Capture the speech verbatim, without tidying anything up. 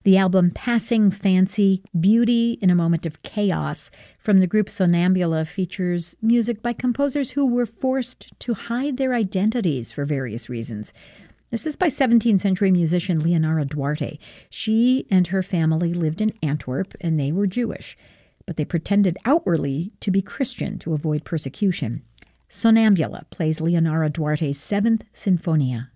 The album Passing Fancy, Beauty in a Moment of Chaos from the group Sonambula features music by composers who were forced to hide their identities for various reasons. This is by seventeenth century musician Leonora Duarte. She and her family lived in Antwerp, and they were Jewish, but they pretended outwardly to be Christian to avoid persecution. Sonambula plays Leonora Duarte's Seventh Sinfonia.